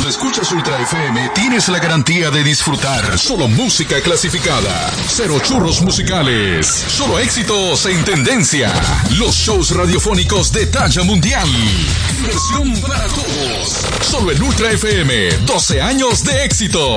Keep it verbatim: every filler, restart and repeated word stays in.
Cuando escuchas Ultra F M, tienes la garantía de disfrutar solo música clasificada. Cero churros musicales. Solo éxitos en tendencia. Los shows radiofónicos de talla mundial. Diversión para todos. Solo en Ultra F M. doce años de éxito.